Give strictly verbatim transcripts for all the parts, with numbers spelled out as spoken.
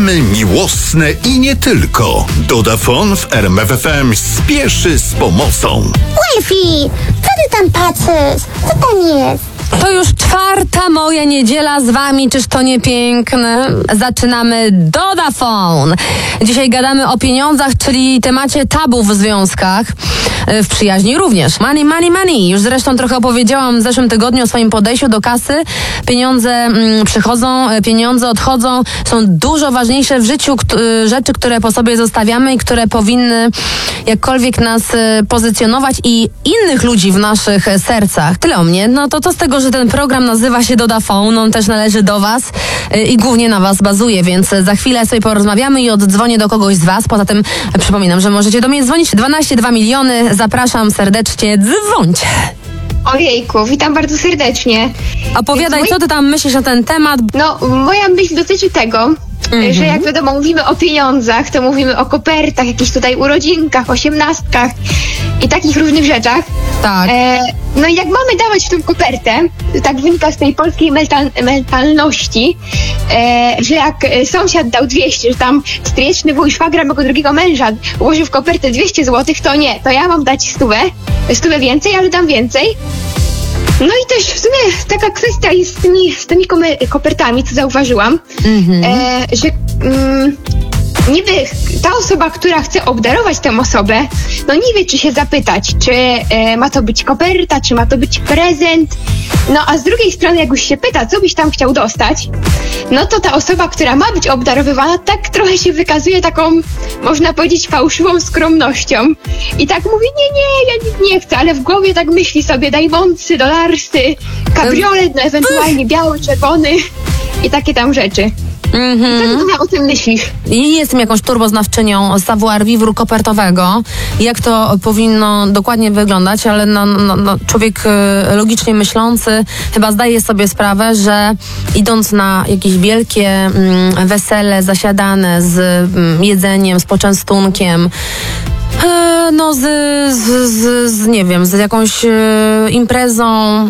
Problemy miłosne i nie tylko. Dodafon w R M F F M spieszy z pomocą. Wi-Fi, co ty tam patrzysz? Co tam jest? To już czwarta moja niedziela z wami, czyż to nie piękne? Zaczynamy Dodafon. Dzisiaj gadamy o pieniądzach, czyli temacie tabu w związkach, w przyjaźni również. Money, money, money. Już zresztą trochę opowiedziałam w zeszłym tygodniu o swoim podejściu do kasy. Pieniądze mm, przychodzą, pieniądze odchodzą. Są dużo ważniejsze w życiu k- rzeczy, które po sobie zostawiamy i które powinny jakkolwiek nas pozycjonować i innych ludzi w naszych sercach. Tyle o mnie. No to co z tego, że ten program nazywa się Dodafon, on też należy do was yy, i głównie na was bazuje, więc za chwilę sobie porozmawiamy i oddzwonię do kogoś z was. Poza tym yy, przypominam, że możecie do mnie dzwonić dwanaście dwa miliony. Zapraszam serdecznie, dzwońcie. Ojejku, witam bardzo serdecznie. Opowiadaj, Więc co ty tam myślisz na ten temat? No, moja myśl dotyczy tego, Mhm. że jak wiadomo, mówimy o pieniądzach, to mówimy o kopertach, jakichś tutaj urodzinkach, osiemnastkach i takich różnych rzeczach. Tak. E, no i jak mamy dawać tą kopertę, tak wynika z tej polskiej mental, mentalności, e, że jak e, sąsiad dał dwieście, że tam stryjeczny wuj szwagra mego drugiego męża ułożył w kopertę dwieście złotych, to nie, to ja mam dać stówę, stówę więcej, ale dam więcej. No i też w sumie taka kwestia jest z tymi, z tymi komer- kopertami, co zauważyłam, Mhm. e, że mm, niby ta osoba, która chce obdarować tę osobę, no nie wie, czy się zapytać, czy e, ma to być koperta, czy ma to być prezent. No a z drugiej strony, jak już się pyta, co byś tam chciał dostać, no to ta osoba, która ma być obdarowywana, tak trochę się wykazuje taką, można powiedzieć, fałszywą skromnością. I tak mówi, nie, nie, ja nic nie chcę, ale w głowie tak myśli sobie, dajwący, dolarsy, kabriolet, no ewentualnie biały, czerwony i takie tam rzeczy. Mhm. Co ty o tym myślisz? I jestem jakąś turboznawczynią savoir vivre kopertowego. Jak to powinno dokładnie wyglądać, ale no, no, no, człowiek y, logicznie myślący chyba zdaje sobie sprawę, że idąc na jakieś wielkie mm, wesele zasiadane z mm, jedzeniem, z poczęstunkiem, E, no z, z, z, z, nie wiem, z jakąś e, imprezą,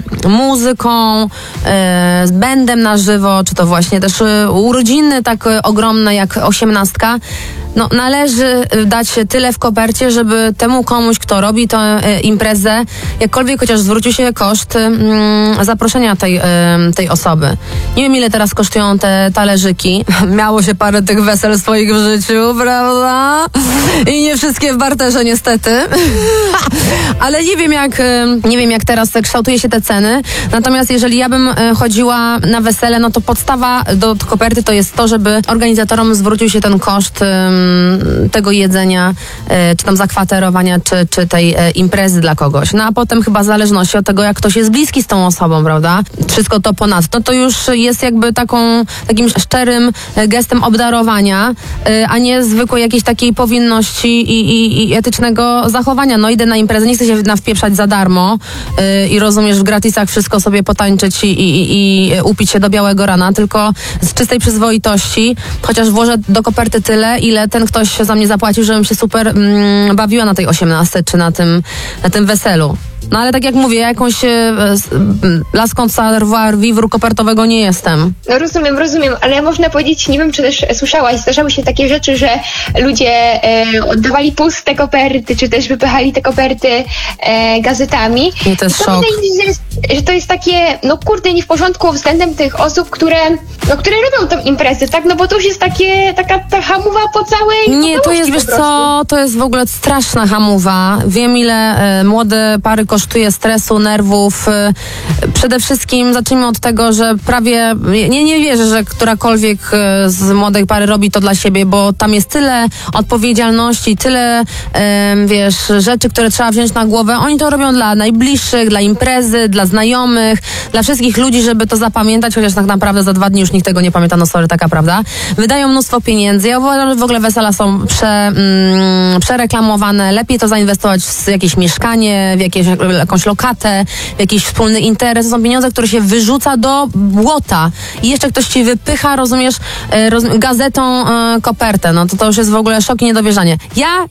muzyką, e, z bandem na żywo, czy to właśnie też e, urodziny tak e, ogromne jak osiemnastka, no należy dać tyle w kopercie, żeby temu komuś, kto robi tę e, imprezę, jakkolwiek chociaż zwrócił się koszt mm, zaproszenia tej, e, tej osoby. Nie wiem, ile teraz kosztują te talerzyki. Miało się parę tych wesel swoich w życiu, prawda? I nie wszystkie w barterze niestety. Ale nie wiem jak, nie wiem jak teraz kształtuje się te ceny. Natomiast jeżeli ja bym chodziła na wesele, no to podstawa do koperty to jest to, żeby organizatorom zwrócił się ten koszt um, tego jedzenia, czy tam zakwaterowania, czy, czy tej imprezy dla kogoś. No a potem chyba w zależności od tego, jak ktoś jest bliski z tą osobą, prawda? Wszystko to ponadto, to już jest jakby taką, takim szczerym gestem obdarowania, a nie zwykłej jakiejś takiej powinności i, i, i etycznego zachowania. No idę na imprezę, nie chcę się nawpieprzać za darmo yy, i rozumiesz, w gratisach wszystko sobie potańczyć i, i, i upić się do białego rana, tylko z czystej przyzwoitości, chociaż włożę do koperty tyle, ile ten ktoś za mnie zapłacił, żebym się super mm, bawiła na tej osiemnastce czy na tym, na tym weselu. No ale tak jak mówię, ja jakąś e, laską savoir vivre kopertowego nie jestem. No rozumiem, rozumiem, ale można powiedzieć, nie wiem, czy też słyszałaś, zdarzały się takie rzeczy, że ludzie e, oddawali puste koperty, czy też wypychali te koperty e, gazetami. Nie, to jest I szok. Wydaje mi się, że, jest, że to jest takie, no kurde, nie w porządku względem tych osób, które, no, które robią tą imprezę, tak? No bo to już jest takie, taka ta hamuwa po całej Nie, to jest, wiesz co, to jest w ogóle straszna hamuwa. Wiem, ile e, młode pary kosztuje stresu, nerwów. E, przede wszystkim zacznijmy od tego, że prawie, nie, nie wierzę, że którakolwiek e, z młodej pary robi to dla siebie, bo tam jest tyle odpowiedzialności, tyle, e, wiesz, rzeczy, które trzeba wziąć na głowę. Oni to robią dla najbliższych, dla imprezy, dla znajomych, dla wszystkich ludzi, żeby to zapamiętać, chociaż tak naprawdę za dwa dni już nikt tego nie pamięta, no sorry, taka prawda. Wydają mnóstwo pieniędzy. Ja uważam, że w ogóle wesela są prze, mm, przereklamowane. Lepiej to zainwestować w jakieś mieszkanie, w jakieś, jakąś lokatę, w jakiś wspólny interes. To są pieniądze, które się wyrzuca do błota. I jeszcze ktoś ci wypycha, rozumiesz, e, roz, gazetą e, kopertę. No to to już jest w ogóle szok i niedowierzanie. Ja